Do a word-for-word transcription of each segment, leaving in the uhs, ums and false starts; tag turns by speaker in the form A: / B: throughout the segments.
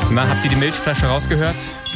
A: Na, habt ihr die Milchflasche rausgehört?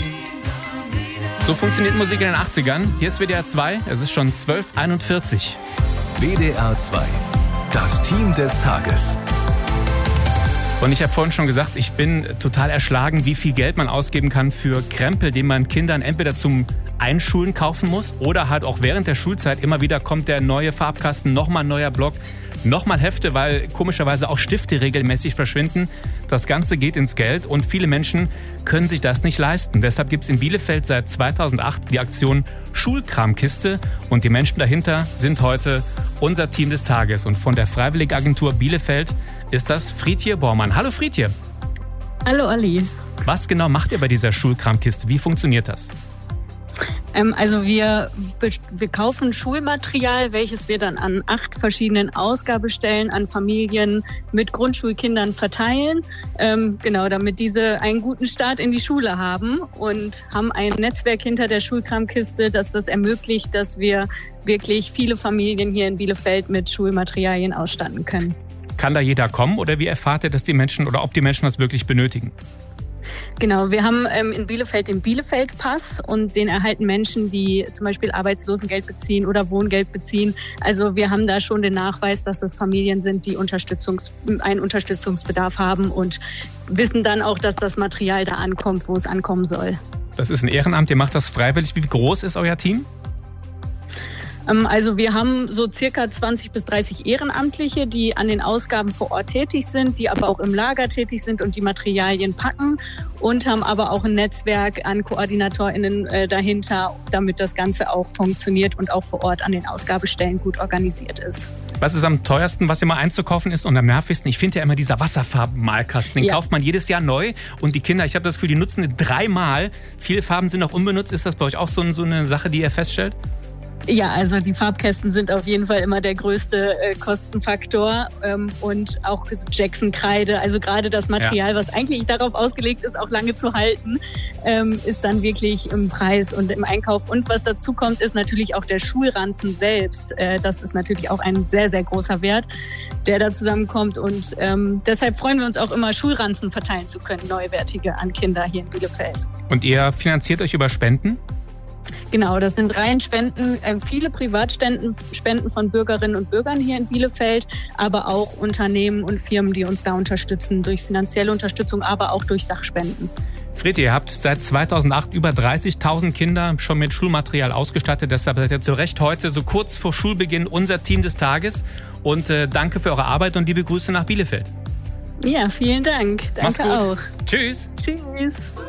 A: So funktioniert Musik in den achtzigern. Hier ist W D R zwei, es ist schon zwölf Uhr einundvierzig.
B: W D R zwei, das Team des Tages.
A: Und ich habe vorhin schon gesagt, ich bin total erschlagen, wie viel Geld man ausgeben kann für Krempel, den man Kindern entweder zum Einschulen kaufen muss oder halt auch während der Schulzeit. Immer wieder kommt der neue Farbkasten, nochmal ein neuer Block, nochmal Hefte, weil komischerweise auch Stifte regelmäßig verschwinden. Das Ganze geht ins Geld und viele Menschen können sich das nicht leisten. Deshalb gibt es in Bielefeld seit zweitausendacht die Aktion Schulkramkiste und die Menschen dahinter sind heute unser Team des Tages. Und von der Freiwilligenagentur Bielefeld ist das Friedje Bormann. Hallo Friedje.
C: Hallo Olli.
A: Was genau macht ihr bei dieser Schulkramkiste? Wie funktioniert das?
C: Ähm, also wir, wir kaufen Schulmaterial, welches wir dann an acht verschiedenen Ausgabestellen an Familien mit Grundschulkindern verteilen. Ähm, genau, damit diese einen guten Start in die Schule haben und haben ein Netzwerk hinter der Schulkramkiste, das das ermöglicht, dass wir wirklich viele Familien hier in Bielefeld mit Schulmaterialien ausstatten können.
A: Kann da jeder kommen oder wie erfahrt ihr, dass die Menschen oder ob die Menschen das wirklich benötigen?
C: Genau, wir haben ähm, in Bielefeld den Bielefeld-Pass und den erhalten Menschen, die zum Beispiel Arbeitslosengeld beziehen oder Wohngeld beziehen. Also wir haben da schon den Nachweis, dass das Familien sind, die Unterstützungs- einen Unterstützungsbedarf haben und wissen dann auch, dass das Material da ankommt, wo es ankommen soll.
A: Das ist ein Ehrenamt, ihr macht das freiwillig. Wie groß ist euer Team?
C: Also wir haben so circa zwanzig bis dreißig Ehrenamtliche, die an den Ausgaben vor Ort tätig sind, die aber auch im Lager tätig sind und die Materialien packen und haben aber auch ein Netzwerk an KoordinatorInnen äh, dahinter, damit das Ganze auch funktioniert und auch vor Ort an den Ausgabestellen gut organisiert ist.
A: Was ist am teuersten, was immer einzukaufen ist und am nervigsten? Ich finde ja immer dieser Wasserfarben-Malkasten, den ja. kauft man jedes Jahr neu und die Kinder, ich habe das Gefühl, die nutzen den dreimal. Viele Farben sind noch unbenutzt. Ist das bei euch auch so, so eine Sache, die ihr feststellt?
C: Ja, also die Farbkästen sind auf jeden Fall immer der größte äh, Kostenfaktor ähm, und auch Jackson-Kreide, also gerade das Material, ja. was eigentlich darauf ausgelegt ist, auch lange zu halten, ähm, ist dann wirklich im Preis und im Einkauf. Und was dazu kommt, ist natürlich auch der Schulranzen selbst. Äh, das ist natürlich auch ein sehr, sehr großer Wert, der da zusammenkommt und ähm, deshalb freuen wir uns auch immer, Schulranzen verteilen zu können, neuwertige an Kinder hier in Bielefeld.
A: Und ihr finanziert euch über Spenden?
C: Genau, das sind rein Spenden, äh, viele Privatspenden Spenden von Bürgerinnen und Bürgern hier in Bielefeld, aber auch Unternehmen und Firmen, die uns da unterstützen, durch finanzielle Unterstützung, aber auch durch Sachspenden.
A: Friedje, ihr habt seit zweitausendacht über dreißigtausend Kinder schon mit Schulmaterial ausgestattet. Deshalb seid ihr zu Recht heute, so kurz vor Schulbeginn, unser Team des Tages. Und äh, danke für eure Arbeit und liebe Grüße nach Bielefeld.
C: Ja, vielen Dank. Danke auch.
A: Tschüss.
C: Tschüss.